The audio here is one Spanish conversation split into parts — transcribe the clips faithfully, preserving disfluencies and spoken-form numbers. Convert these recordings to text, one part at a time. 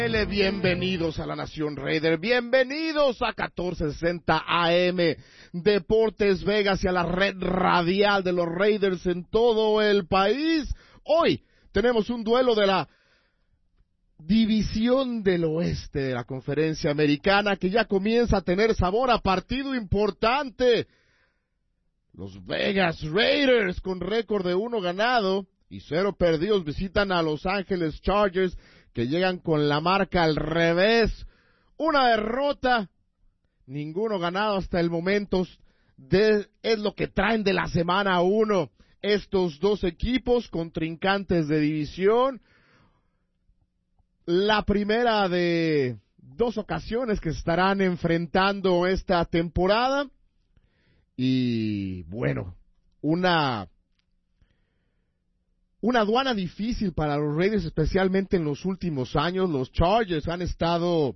Bienvenidos a la Nación Raider, bienvenidos a catorce sesenta A M Deportes Vegas y a la red radial de los Raiders en todo el país. Hoy tenemos un duelo de la División del Oeste de la Conferencia Americana que ya comienza a tener sabor a partido importante. Los Vegas Raiders con récord de uno ganado y cero perdidos visitan a Los Ángeles Chargers que llegan con la marca al revés. Una derrota, ninguno ganado hasta el momento. De, es lo que traen de la semana uno estos dos equipos contrincantes de división. La primera de dos ocasiones que se estarán enfrentando esta temporada. Y bueno, una... Una aduana difícil para los Raiders, especialmente en los últimos años. Los Chargers han estado,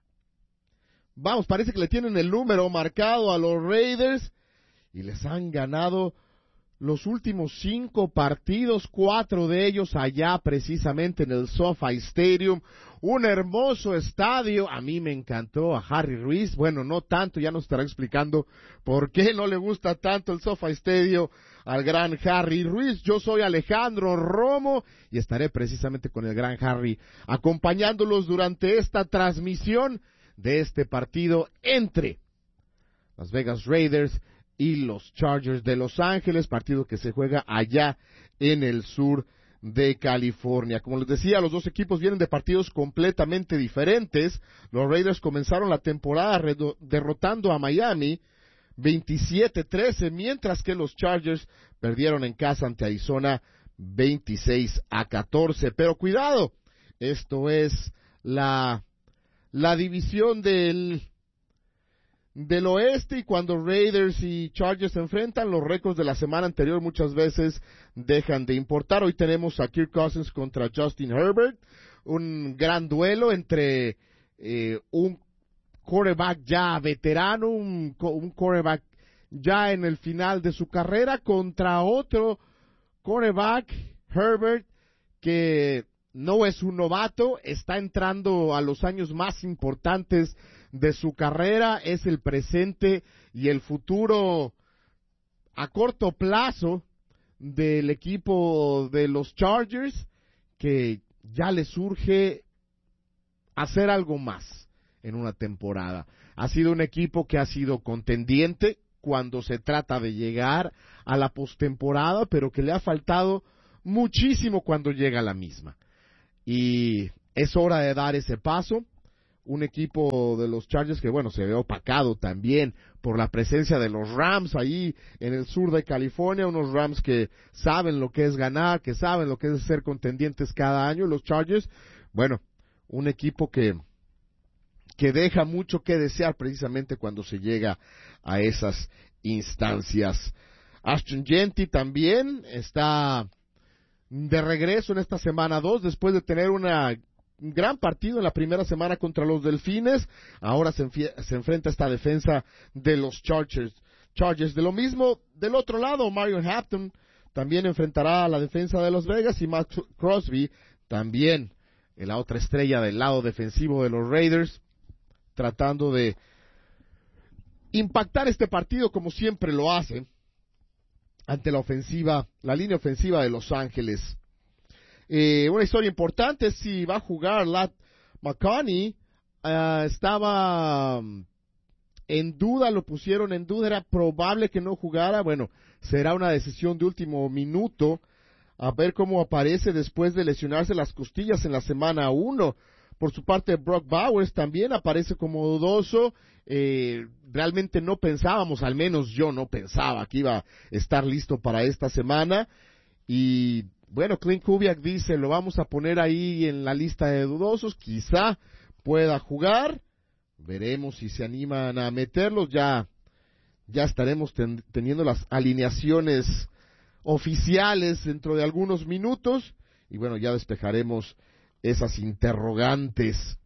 vamos, parece que le tienen el número marcado a los Raiders y les han ganado los últimos cinco partidos, cuatro de ellos allá precisamente en el SoFi Stadium. Un hermoso estadio, a mí me encantó, a Harry Ruiz, bueno, no tanto, ya nos estará explicando por qué no le gusta tanto el SoFi Stadium al gran Harry Ruiz. Yo soy Alejandro Romo y estaré precisamente con el gran Harry acompañándolos durante esta transmisión de este partido entre Las Vegas Raiders y los Chargers de Los Ángeles, partido que se juega allá en el sur de California. Como les decía, los dos equipos vienen de partidos completamente diferentes. Los Raiders comenzaron la temporada derrotando a Miami veintisiete trece, mientras que los Chargers perdieron en casa ante Arizona veintiséis a catorce. Pero cuidado, esto es la, la división del, del oeste, y cuando Raiders y Chargers se enfrentan, los récords de la semana anterior muchas veces dejan de importar. Hoy tenemos a Kirk Cousins contra Justin Herbert, un gran duelo entre eh, un quarterback ya veterano, un, un quarterback ya en el final de su carrera, contra otro quarterback, Herbert, que no es un novato, está entrando a los años más importantes de su carrera, es el presente y el futuro a corto plazo del equipo de los Chargers, que ya le surge hacer algo más en una temporada. Ha sido un equipo que ha sido contendiente cuando se trata de llegar a la postemporada, pero que le ha faltado muchísimo cuando llega a la misma. Y es hora de dar ese paso. Un equipo de los Chargers que, bueno, se ve opacado también por la presencia de los Rams ahí en el sur de California, unos Rams que saben lo que es ganar, que saben lo que es ser contendientes cada año. Los Chargers, bueno, un equipo que que deja mucho que desear precisamente cuando se llega a esas instancias. Ashton Jeanty también está de regreso en esta semana dos, después de tener una, un gran partido en la primera semana contra los Delfines. Ahora se, se enfrenta a esta defensa de los Chargers. Chargers. De lo mismo, del otro lado, Marion Hampton también enfrentará a la defensa de Las Vegas, y Max Crosby también, en la otra estrella del lado defensivo de los Raiders, tratando de impactar este partido como siempre lo hace ante la ofensiva, la línea ofensiva de Los Ángeles. Eh, una historia importante, si va a jugar Lat McConkey, uh, estaba en duda, lo pusieron en duda, era probable que no jugara. Bueno, será una decisión de último minuto, a ver cómo aparece después de lesionarse las costillas en la semana uno. Por su parte, Brock Bowers también aparece como dudoso. Eh, realmente no pensábamos, al menos yo no pensaba que iba a estar listo para esta semana. Y bueno, Clint Kubiak dice, lo vamos a poner ahí en la lista de dudosos, quizá pueda jugar. Veremos si se animan a meterlos. Ya, ya estaremos ten, teniendo las alineaciones oficiales dentro de algunos minutos. Y bueno, ya despejaremos esas interrogantes.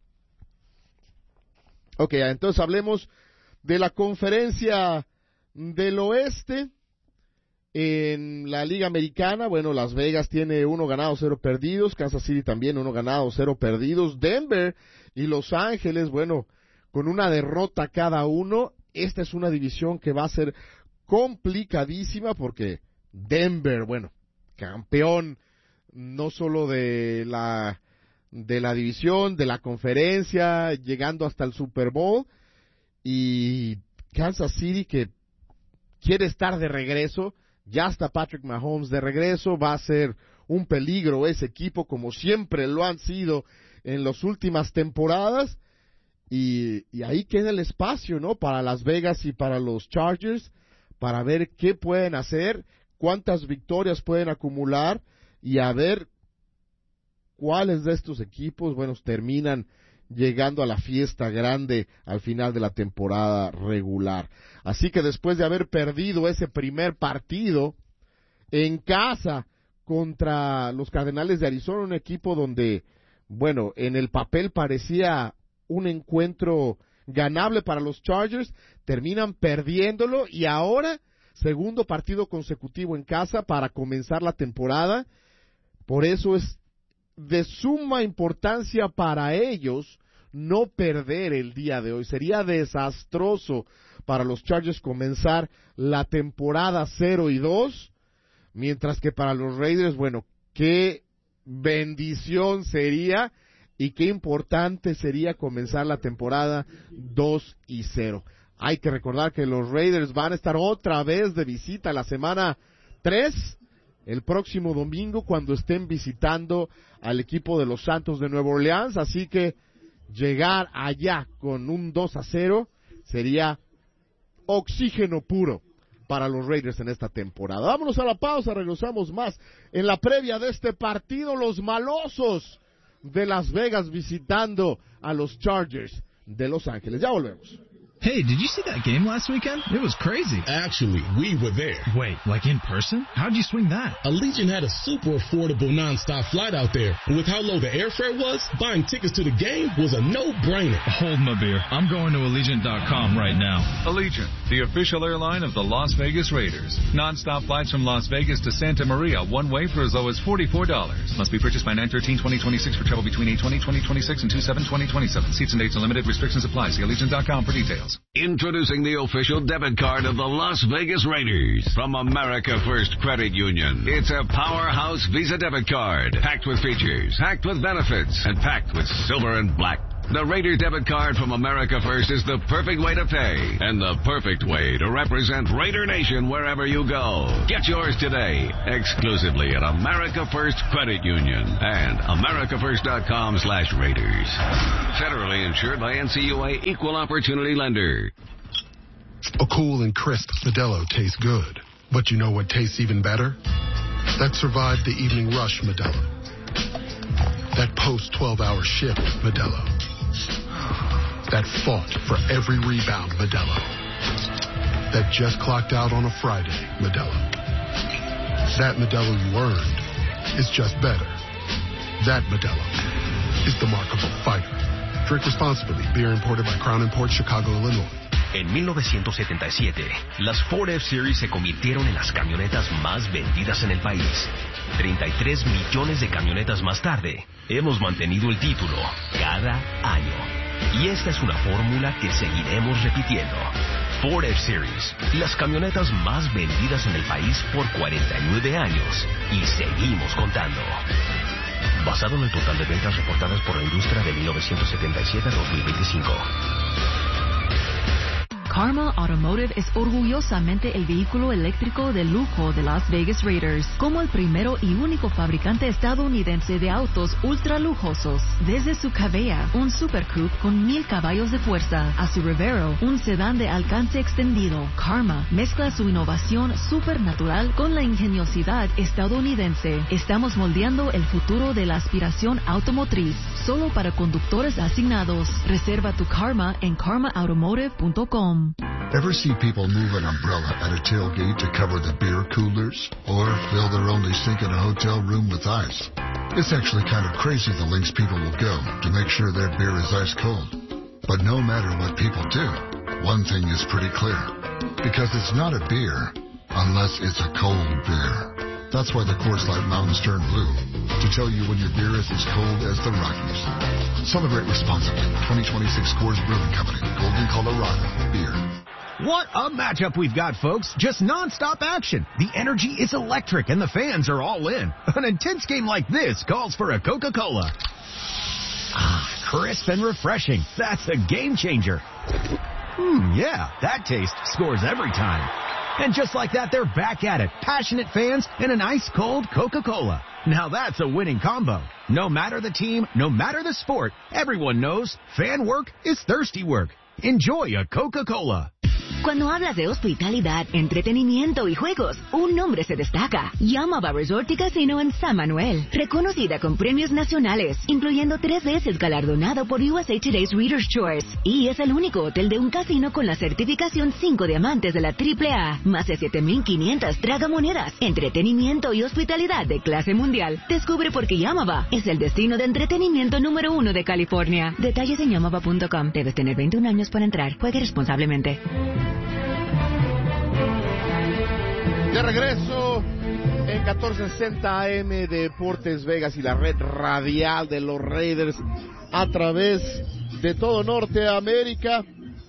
Ok, entonces hablemos de la conferencia del oeste. En la Liga Americana, bueno, Las Vegas tiene uno ganado, cero perdidos. Kansas City también uno ganado, cero perdidos. Denver y Los Ángeles, bueno, con una derrota cada uno. Esta es una división que va a ser complicadísima porque Denver, bueno, campeón no solo de la de la división, de la conferencia, llegando hasta el Super Bowl, y Kansas City que quiere estar de regreso. Ya está Patrick Mahomes de regreso, va a ser un peligro ese equipo como siempre lo han sido en las últimas temporadas, y, y ahí queda el espacio, ¿no? Para Las Vegas y para los Chargers, para ver qué pueden hacer, cuántas victorias pueden acumular y a ver cuáles de estos equipos, bueno, terminan llegando a la fiesta grande al final de la temporada regular. Así que después de haber perdido ese primer partido en casa contra los Cardenales de Arizona, un equipo donde, bueno, en el papel parecía un encuentro ganable para los Chargers, terminan perdiéndolo y ahora, segundo partido consecutivo en casa para comenzar la temporada. Por eso es de suma importancia para ellos no perder el día de hoy. Sería desastroso para los Chargers comenzar la temporada cero y dos, mientras que para los Raiders, bueno, qué bendición sería y qué importante sería comenzar la temporada dos y cero. Hay que recordar que los Raiders van a estar otra vez de visita la semana tres, el próximo domingo, cuando estén visitando al equipo de los Santos de Nueva Orleans, así que llegar allá con un dos a cero sería oxígeno puro para los Raiders en esta temporada. Vámonos a la pausa, regresamos más en la previa de este partido. Los malosos de Las Vegas visitando a los Chargers de Los Ángeles. Ya volvemos. Hey, did you see that game last weekend? It was crazy. Actually, we were there. Wait, like in person? How'd you swing that? Allegiant had a super affordable nonstop flight out there. And with how low the airfare was, buying tickets to the game was a no-brainer. Hold my beer. I'm going to Allegiant dot com right now. Allegiant, the official airline of the Las Vegas Raiders. Nonstop flights from Las Vegas to Santa Maria, one way for as low as forty-four dollars. Must be purchased by nine thirteen twenty twenty-six for travel between eight twenty twenty twenty-six and two seven twenty twenty-seven. Seats and dates are limited. Restrictions apply. See Allegiant dot com for details. Introducing the official debit card of the Las Vegas Raiders from America First Credit Union. It's a powerhouse Visa debit card, packed with features, packed with benefits, and packed with silver and black. The Raider debit card from America First is the perfect way to pay and the perfect way to represent Raider Nation wherever you go. Get yours today, exclusively at America First Credit Union and America First dot com slash Raiders. Federally insured by N C U A Equal Opportunity Lender. A cool and crisp Modelo tastes good. But you know what tastes even better? That survived the evening rush Modelo. That post twelve hour shift Modelo. That fought for every rebound Modelo. That just clocked out on a Friday Modelo. That Modelo you earned is just better. That Modelo is the mark of a fighter. Drink responsibly. Beer imported by Crown Imports, Chicago, Illinois. En mil novecientos setenta y siete, las Ford F-Series se convirtieron en las camionetas más vendidas en el país. treinta y tres millones de camionetas más tarde, hemos mantenido el título cada año. Y esta es una fórmula que seguiremos repitiendo. Ford F-Series, las camionetas más vendidas en el país por cuarenta y nueve años. Y seguimos contando. Basado en el total de ventas reportadas por la industria de mil novecientos setenta y siete a dos mil veinticinco. Karma Automotive es orgullosamente el vehículo eléctrico de lujo de Las Vegas Raiders, como el primero y único fabricante estadounidense de autos ultra lujosos. Desde su Cavea, un Super Coupe con mil caballos de fuerza, a su Revero, un sedán de alcance extendido, Karma mezcla su innovación supernatural con la ingeniosidad estadounidense. Estamos moldeando el futuro de la aspiración automotriz, solo para conductores asignados. Reserva tu Karma en karma automotive punto com. Ever see people move an umbrella at a tailgate to cover the beer coolers? Or fill their only sink in a hotel room with ice? It's actually kind of crazy the lengths people will go to make sure their beer is ice cold. But no matter what people do, one thing is pretty clear. Because it's not a beer, unless it's a cold beer. That's why the Coors Light mountains turn blue, to tell you when your beer is as cold as the Rockies. Celebrate responsibly. twenty twenty-six Coors Brewing Company, Golden, Colorado. Beer. What a matchup we've got, folks. Just non-stop action. The energy is electric and the fans are all in. An intense game like this calls for a Coca-Cola. Ah, crisp and refreshing. That's a game changer. Hmm, yeah, that taste scores every time. And just like that, they're back at it. Passionate fans and an ice-cold Coca-Cola. Now that's a winning combo. No matter the team, no matter the sport, everyone knows fan work is thirsty work. Enjoy a Coca-Cola. Cuando hablas de hospitalidad, entretenimiento y juegos, un nombre se destaca. Yamava Resort y Casino en San Manuel. Reconocida con premios nacionales, incluyendo tres veces galardonado por U S A Today's Reader's Choice. Y es el único hotel de un casino con la certificación cinco diamantes de la triple A. Más de siete mil quinientas tragamonedas. Entretenimiento y hospitalidad de clase mundial. Descubre por qué Yamava es el destino de entretenimiento número uno de California. Detalles en yamava punto com. Debes tener veintiún años para entrar. Juegue responsablemente. De regreso en catorce sesenta A M Deportes Vegas y la red radial de los Raiders a través de todo Norteamérica.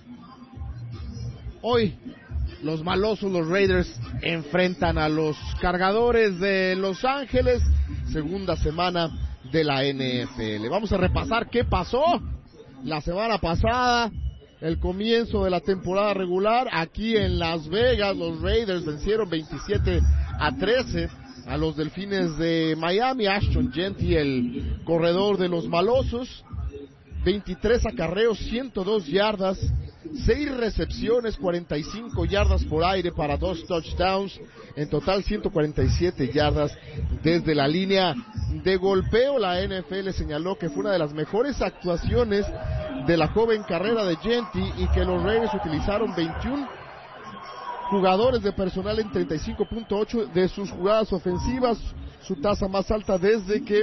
Hoy los malosos, los Raiders, enfrentan a los Cargadores de Los Ángeles, segunda semana de la N F L. Vamos a repasar qué pasó la semana pasada. El comienzo de la temporada regular aquí en Las Vegas. Los Raiders vencieron veintisiete a trece a los Delfines de Miami. Ashton Jeanty, el corredor de los malosos, veintitrés acarreos, ciento dos yardas, seis recepciones, cuarenta y cinco yardas por aire para dos touchdowns, en total ciento cuarenta y siete yardas desde la línea de golpeo. La N F L señaló que fue una de las mejores actuaciones de la joven carrera de Jeanty y que los Raiders utilizaron veintiún jugadores de personal en treinta y cinco punto ocho de sus jugadas ofensivas, su tasa más alta desde que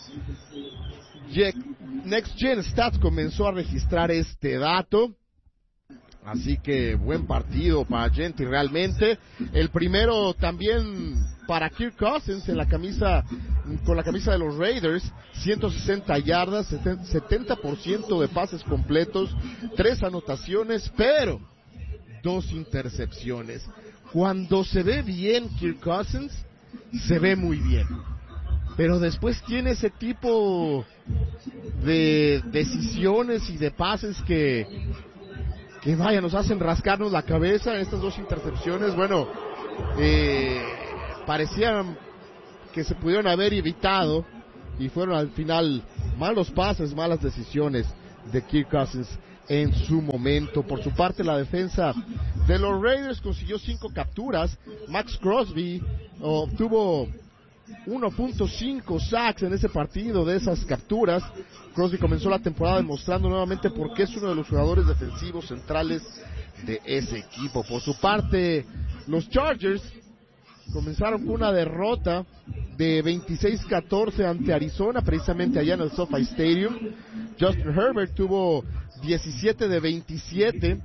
Next Gen Stats comenzó a registrar este dato. Así que buen partido para Jeanty realmente. El primero también para Kirk Cousins en la camisa, con la camisa de los Raiders, ciento sesenta yardas, setenta por ciento de pases completos, tres anotaciones, pero dos intercepciones. Cuando se ve bien Kirk Cousins, se ve muy bien. Pero después tiene ese tipo de decisiones y de pases que... que vaya, nos hacen rascarnos la cabeza. Estas dos intercepciones, bueno, eh, parecían que se pudieron haber evitado y fueron al final malos pases, malas decisiones de Kirk Cousins en su momento. Por su parte, la defensa de los Raiders consiguió cinco capturas. Max Crosby obtuvo uno punto cinco sacks en ese partido de esas capturas. Crosby comenzó la temporada demostrando nuevamente por qué es uno de los jugadores defensivos centrales de ese equipo. Por su parte, los Chargers comenzaron con una derrota de veintiséis a catorce ante Arizona, precisamente allá en el SoFi Stadium. Justin Herbert tuvo diecisiete de veintisiete,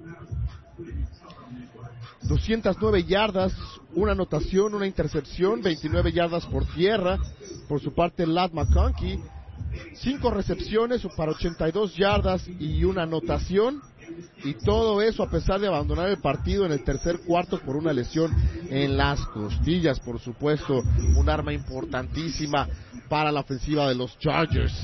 doscientas nueve yardas, una anotación, una intercepción, veintinueve yardas por tierra. Por su parte, Ladd McConkey, cinco recepciones para ochenta y dos yardas y una anotación. Y todo eso a pesar de abandonar el partido en el tercer cuarto por una lesión en las costillas. Por supuesto, un arma importantísima para la ofensiva de los Chargers.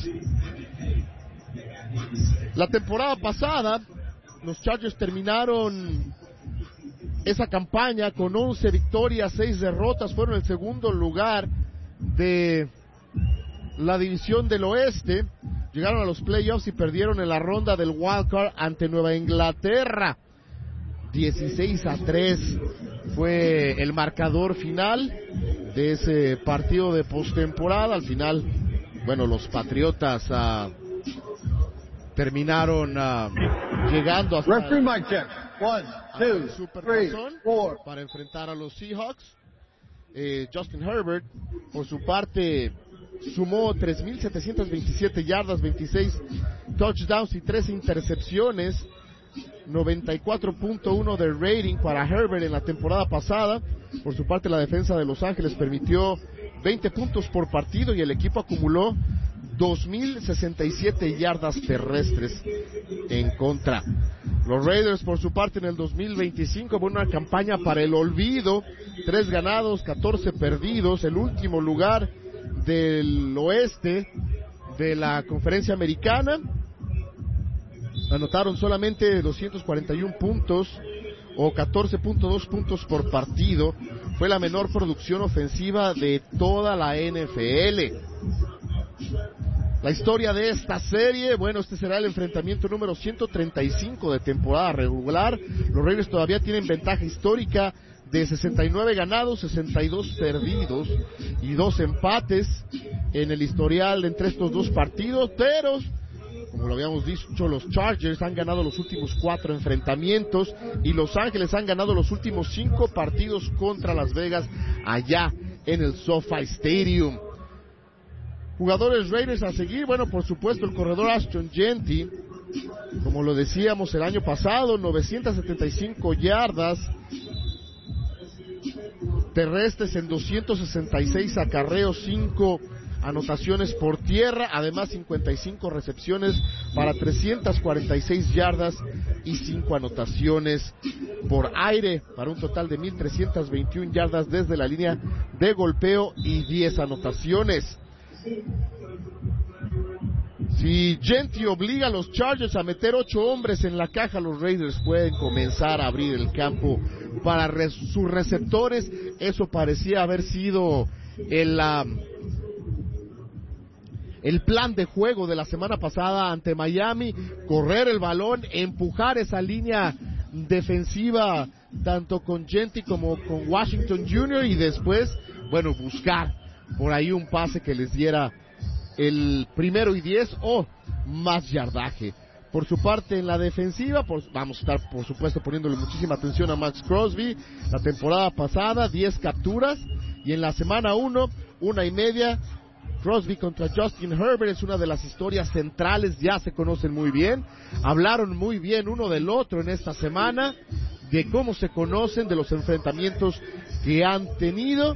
La temporada pasada, los Chargers terminaron esa campaña con once victorias, seis derrotas. Fueron el segundo lugar de la división del oeste. Llegaron a los playoffs y perdieron en la ronda del wild card ante Nueva Inglaterra. dieciséis a tres fue el marcador final de ese partido de postemporada. Al final, bueno, los Patriotas uh, terminaron uh, llegando hasta el Supertazón para enfrentar a los Seahawks. Eh, Justin Herbert, por su parte, sumó tres mil setecientas veintisiete yardas, veintiséis touchdowns y tres intercepciones, noventa y cuatro punto uno de rating para Herbert en la temporada pasada. Por su parte, la defensa de Los Ángeles permitió veinte puntos por partido y el equipo acumuló dos mil sesenta y siete yardas terrestres en contra. Los Raiders, por su parte, en el dos mil veinticinco, fue una campaña para el olvido. Tres ganados, catorce perdidos, el último lugar del oeste de la conferencia americana. Anotaron solamente doscientos cuarenta y uno puntos o catorce punto dos puntos por partido. Fue la menor producción ofensiva de toda la N F L. La historia de esta serie, bueno, este será el enfrentamiento número ciento treinta y cinco de temporada regular. Los Raiders todavía tienen ventaja histórica de sesenta y nueve ganados, sesenta y dos perdidos y dos empates en el historial entre estos dos partidos, pero como lo habíamos dicho, los Chargers han ganado los últimos cuatro enfrentamientos y Los Ángeles han ganado los últimos cinco partidos contra Las Vegas allá en el SoFi Stadium. Jugadores Raiders a seguir, bueno, por supuesto el corredor Ashton Jeanty, como lo decíamos el año pasado, novecientas setenta y cinco yardas terrestres en doscientos sesenta y seis acarreos, cinco anotaciones por tierra, además cincuenta y cinco recepciones para trescientas cuarenta y seis yardas y cinco anotaciones por aire, para un total de mil trescientas veintiuna yardas desde la línea de golpeo y diez anotaciones. Si Jeanty obliga a los Chargers a meter ocho hombres en la caja, los Raiders pueden comenzar a abrir el campo para res- sus receptores. Eso parecía haber sido el, um, el plan de juego de la semana pasada ante Miami: correr el balón, empujar esa línea defensiva tanto con Jeanty como con Washington junior y después, bueno, buscar por ahí un pase que les diera el primero y diez o más yardaje. Por su parte, en la defensiva, pues, vamos a estar, por supuesto, poniéndole muchísima atención a Max Crosby. La temporada pasada, diez capturas, y en la semana uno, una y media. Crosby contra Justin Herbert es una de las historias centrales, ya se conocen muy bien. Hablaron muy bien uno del otro en esta semana, de cómo se conocen, de los enfrentamientos que han tenido.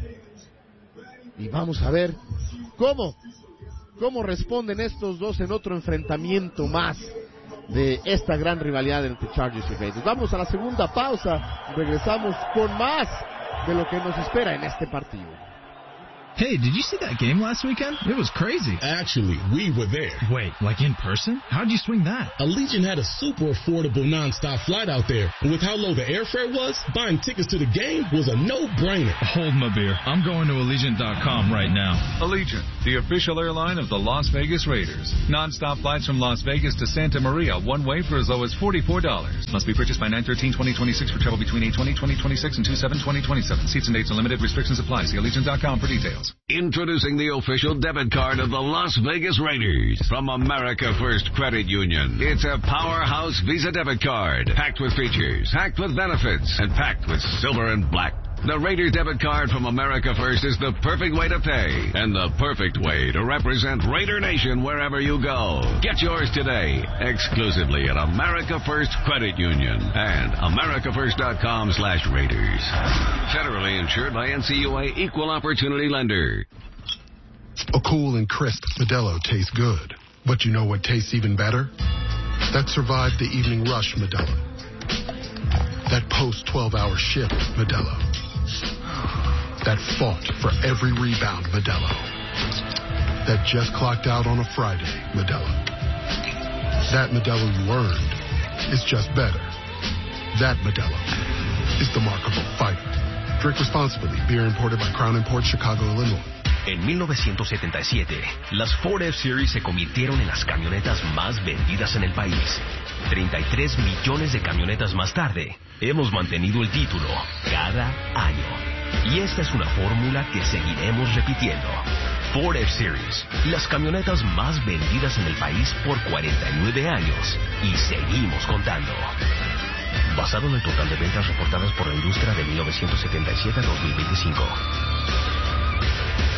Y vamos a ver cómo, cómo responden estos dos en otro enfrentamiento más de esta gran rivalidad entre Chargers y Raiders. Vamos a la segunda pausa, regresamos con más de lo que nos espera en este partido. Hey, did you see that game last weekend? It was crazy. Actually, we were there. Wait, like in person? How'd you swing that? Allegiant had a super affordable nonstop flight out there. And with how low the airfare was, buying tickets to the game was a no-brainer. Hold my beer. I'm going to Allegiant dot com right now. Allegiant, the official airline of the Las Vegas Raiders. Non-stop flights from Las Vegas to Santa Maria, one way for as low as forty-four dollars. Must be purchased by nine thirteen twenty twenty-six for travel between eight twenty twenty twenty-six and two seven twenty twenty-seven. Seats and dates are limited. Restrictions apply. See Allegiant dot com for details. Introducing the official debit card of the Las Vegas Raiders from America First Credit Union. It's a powerhouse Visa debit card, packed with features, packed with benefits, and packed with silver and black. The Raiders debit card from America First is the perfect way to pay and the perfect way to represent Raider Nation wherever you go. Get yours today, exclusively at America First Credit Union and America First dot com slash Raiders. Federally insured by N C U A Equal Opportunity Lender. A cool and crisp Modelo tastes good. But you know what tastes even better? That survived the evening rush Modelo. That post twelve hour shift Modelo. That fought for every rebound Modelo. That just clocked out on a Friday Modelo. That Modelo you earned is just better. That Modelo is the mark of a fighter. Drink responsibly. Beer imported by Crown Imports, Chicago, Illinois. En mil novecientos setenta y siete, las Ford F-Series se convirtieron en las camionetas más vendidas en el país. treinta y tres millones de camionetas más tarde, hemos mantenido el título cada año. Y esta es una fórmula que seguiremos repitiendo. Ford F-Series, las camionetas más vendidas en el país por cuarenta y nueve años. Y seguimos contando. Basado en el total de ventas reportadas por la industria de mil novecientos setenta y siete a dos mil veinticinco.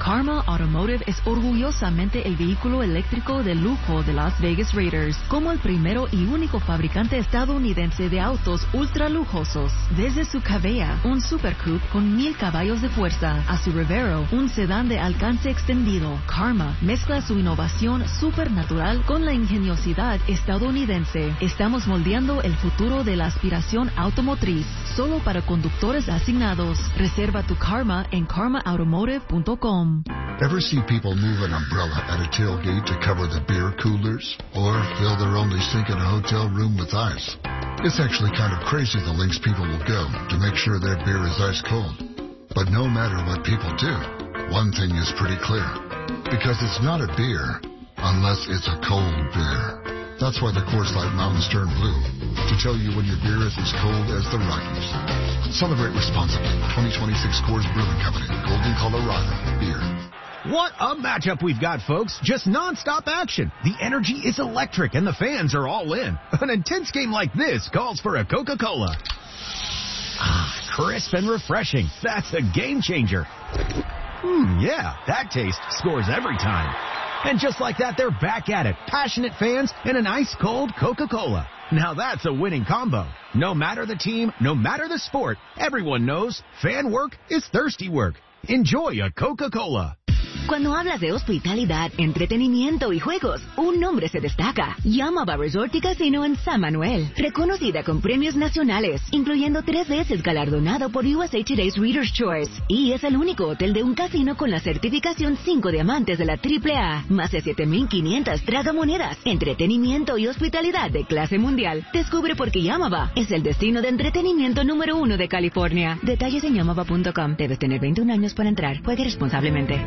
Karma Automotive es orgullosamente el vehículo eléctrico de lujo de Las Vegas Raiders, como el primero y único fabricante estadounidense de autos ultra lujosos. Desde su Cabea, un Super Coupe con mil caballos de fuerza, a su Revero, un sedán de alcance extendido, Karma mezcla su innovación supernatural con la ingeniosidad estadounidense. Estamos moldeando el futuro de la aspiración automotriz, solo para conductores asignados. Reserva tu Karma en karma automotive punto com. Ever see people move an umbrella at a tailgate to cover the beer coolers? Or fill their only sink in a hotel room with ice? It's actually kind of crazy the lengths people will go to make sure their beer is ice cold. But no matter what people do, one thing is pretty clear. Because it's not a beer unless it's a cold beer. That's why the Coors Light Mountains turn blue, to tell you when your beer is as cold as the Rockies. Celebrate responsibly. twenty twenty-six Coors Brewing Company, Golden, Colorado. Beer. What a matchup we've got, folks. Just non-stop action. The energy is electric and the fans are all in. An intense game like this calls for a Coca-Cola. Ah, crisp and refreshing. That's a game changer. Hmm, yeah, that taste scores every time. And just like that, they're back at it. Passionate fans and an ice-cold Coca-Cola. Now that's a winning combo. No matter the team, no matter the sport, everyone knows fan work is thirsty work. Enjoy a Coca-Cola. Cuando hablas de hospitalidad, entretenimiento y juegos, un nombre se destaca. Yamaba Resort y Casino en San Manuel. Reconocida con premios nacionales, incluyendo tres veces galardonado por U S A Today's Reader's Choice. Y es el único hotel de un casino con la certificación cinco diamantes de la triple A. Más de siete mil quinientas tragamonedas. Entretenimiento y hospitalidad de clase mundial. Descubre por qué Yamaba es el destino de entretenimiento número uno de California. Detalles en yamaba punto com. Debes tener veintiún años para entrar. Juegue responsablemente.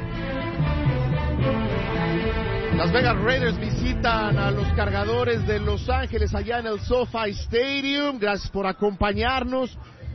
Las Vegas Raiders visitan a los Cargadores de Los Ángeles allá en el SoFi Stadium. Gracias por acompañarnos.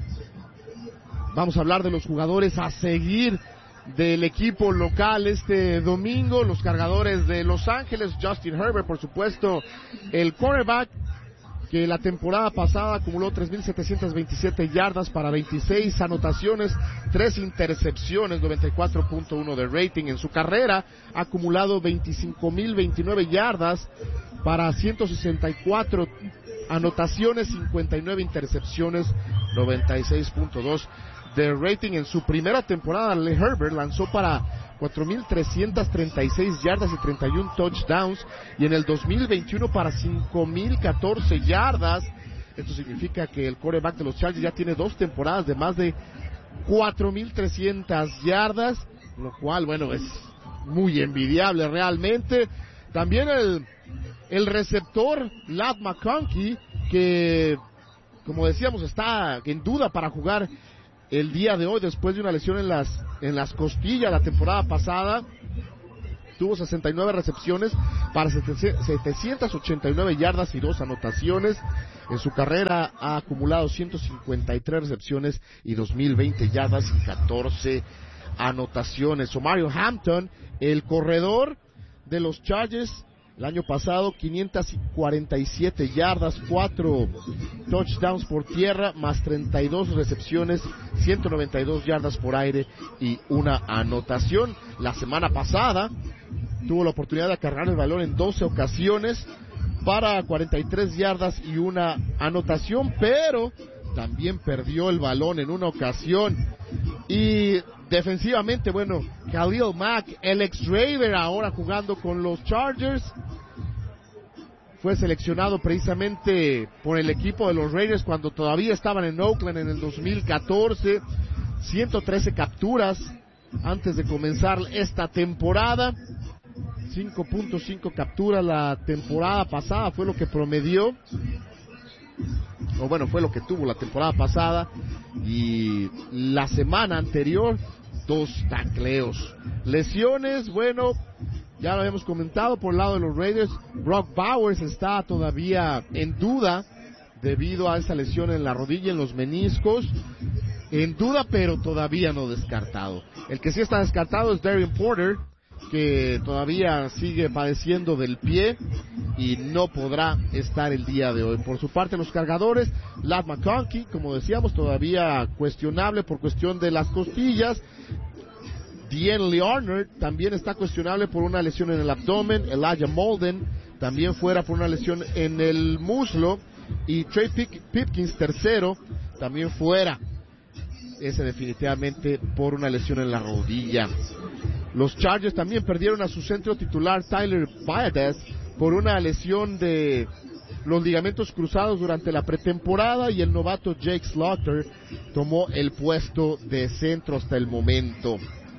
Vamos a hablar de los jugadores a seguir del equipo local este domingo. Los Cargadores de Los Ángeles, Justin Herbert, por supuesto, el quarterback, que la temporada pasada acumuló tres mil setecientas veintisiete yardas para veintiséis anotaciones, tres intercepciones, noventa y cuatro punto uno de rating. En su carrera ha acumulado veinticinco mil veintinueve yardas para ciento sesenta y cuatro anotaciones, cincuenta y nueve intercepciones, noventa y seis punto dos de rating. En su primera temporada, Lee Herbert lanzó para cuatro mil trescientas treinta y seis yardas y treinta y uno touchdowns, y en el dos mil veintiuno para cinco mil catorce yardas. Esto significa que el quarterback de los Chargers ya tiene dos temporadas de más de cuatro mil trescientas yardas, lo cual, bueno, es muy envidiable realmente. También el, el receptor Ladd McConkey, que, como decíamos, está en duda para jugar el día de hoy después de una lesión en las en las costillas. La temporada pasada tuvo sesenta y nueve recepciones para setecientas ochenta y nueve yardas y dos anotaciones. En su carrera ha acumulado ciento cincuenta y tres recepciones y dos mil veinte yardas y catorce anotaciones. Mario Hampton, el corredor de los Chargers, el año pasado quinientas cuarenta y siete yardas, cuatro touchdowns por tierra, más treinta y dos recepciones, ciento noventa y dos yardas por aire y una anotación. La semana pasada tuvo la oportunidad de cargar el balón en doce ocasiones para cuarenta y tres yardas y una anotación, pero también perdió el balón en una ocasión. Y defensivamente, bueno, Khalil Mack, el ex-Raider, ahora jugando con los Chargers, fue seleccionado precisamente por el equipo de los Raiders cuando todavía estaban en Oakland en el dos mil catorce. ciento trece capturas antes de comenzar esta temporada. cinco punto cinco capturas la temporada pasada fue lo que promedió, o bueno, fue lo que tuvo la temporada pasada. Y la semana anterior, dos tacleos. Lesiones, bueno, ya lo habíamos comentado por el lado de los Raiders. Brock Bowers está todavía en duda debido a esa lesión en la rodilla, en los meniscos. En duda, pero todavía no descartado. El que sí está descartado es Darren Porter, que todavía sigue padeciendo del pie y no podrá estar el día de hoy. Por su parte, los Cargadores, Ladd McConkey, como decíamos, todavía cuestionable por cuestión de las costillas. Dean Leonard también está cuestionable por una lesión en el abdomen. Elijah Molden también fuera por una lesión en el muslo. Y Trey Pipkins, tercero, también fuera. Ese definitivamente por una lesión en la rodilla. Los Chargers también perdieron a su centro titular Tyler Biadasz por una lesión de los ligamentos cruzados durante la pretemporada, y el novato Jake Slaughter tomó el puesto de centro hasta el momento.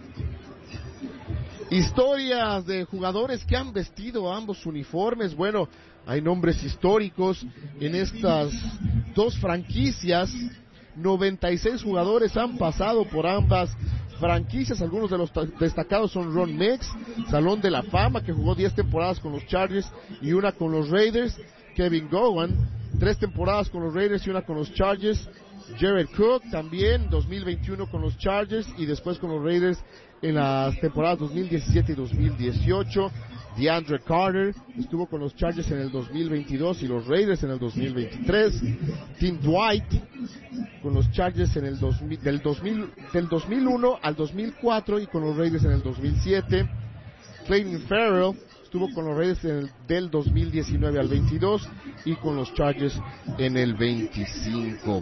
Historias de jugadores que han vestido ambos uniformes. Bueno, hay nombres históricos en estas dos franquicias. noventa y seis jugadores han pasado por ambas franquicias. Algunos de los destacados son Ron Mix, Salón de la Fama, que jugó diez temporadas con los Chargers y una con los Raiders. Kevin Gowan, tres temporadas con los Raiders y una con los Chargers. Jared Cook también, dos mil veintiuno con los Chargers y después con los Raiders en las temporadas dos mil diecisiete y dos mil dieciocho. DeAndre Carter estuvo con los Chargers en el dos mil veintidós y los Raiders en el dos mil veintitrés. Tim Dwight con los Chargers en el dos mil, del, dos mil, del dos mil uno al dos mil cuatro y con los Raiders en el dos mil siete. Clayton Farrell estuvo con los Raiders en el, del dos mil diecinueve al veintidós y con los Chargers en el veinticinco.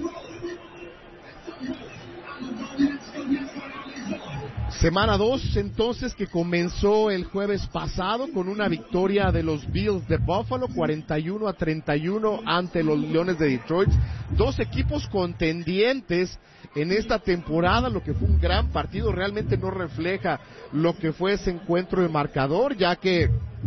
Semana dos, entonces, que comenzó el jueves pasado con una victoria de los Bills de Buffalo, cuarenta y uno a treinta y uno ante los Leones de Detroit. Dos equipos contendientes en esta temporada, lo que fue un gran partido. Realmente no refleja lo que fue ese encuentro de marcador, ya que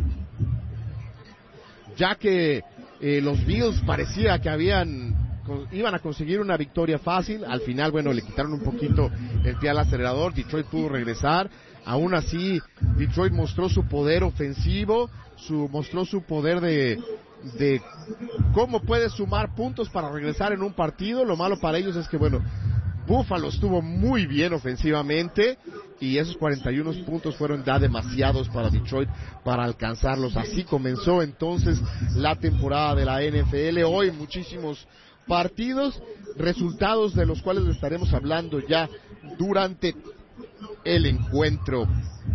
ya que eh, los Bills parecía que habían iban a conseguir una victoria fácil. Al final, bueno, le quitaron un poquito el pie al acelerador. Detroit pudo regresar. Aún así, Detroit mostró su poder ofensivo, su mostró su poder de de cómo puede sumar puntos para regresar en un partido. Lo malo para ellos es que, bueno, Buffalo estuvo muy bien ofensivamente y esos cuarenta y uno puntos fueron ya demasiados para Detroit para alcanzarlos. Así comenzó entonces la temporada de la N F L. Hoy muchísimos partidos, resultados de los cuales le estaremos hablando ya durante el encuentro.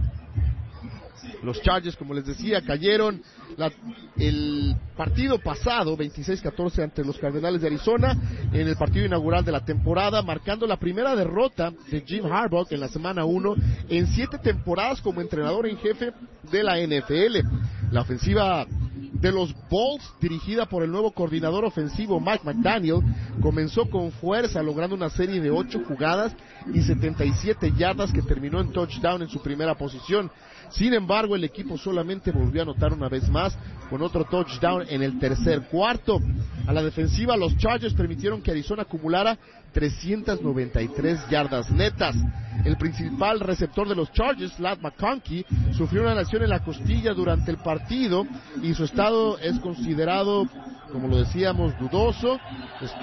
Los Chargers, como les decía, cayeron la, el partido pasado, veintiséis catorce ante los Cardenales de Arizona, en el partido inaugural de la temporada, marcando la primera derrota de Jim Harbaugh en la semana uno en siete temporadas como entrenador en jefe de la N F L. La ofensiva de los Bolts, dirigida por el nuevo coordinador ofensivo Mike McDaniel, comenzó con fuerza, logrando una serie de ocho jugadas y setenta y siete yardas que terminó en touchdown en su primera posición. Sin embargo, el equipo solamente volvió a anotar una vez más con otro touchdown en el tercer cuarto. A la defensiva, los Chargers permitieron que Arizona acumulara trescientas noventa y tres yardas netas. El principal receptor de los Chargers, Ladd McConkey, sufrió una lesión en la costilla durante el partido y su estado es considerado, como lo decíamos, dudoso.